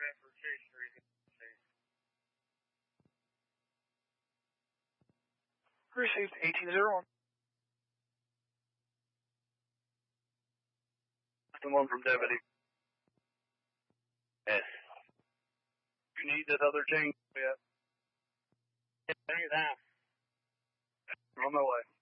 Received 1801. One from Deputy. Yes. You need that other chain yet? Bring it down. On my way.